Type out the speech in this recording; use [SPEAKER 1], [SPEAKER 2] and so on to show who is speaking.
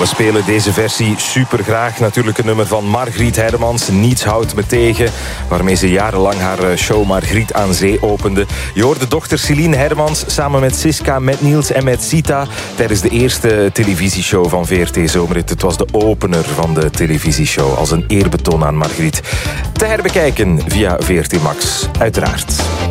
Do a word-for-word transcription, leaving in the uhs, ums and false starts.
[SPEAKER 1] we spelen deze versie super graag. Natuurlijk een nummer van Margriet Hermans, Niets houdt me tegen, waarmee ze jarenlang haar show Margriet aan Zee opende. Je hoorde dochter Celine Hermans samen met Siska, met Niels en met Sita tijdens de eerste televisieshow van V R T Zomerrit. Het was de opener van de televisieshow als een eerbetoon aan Margriet. Te herbekijken via V R T Max, uiteraard.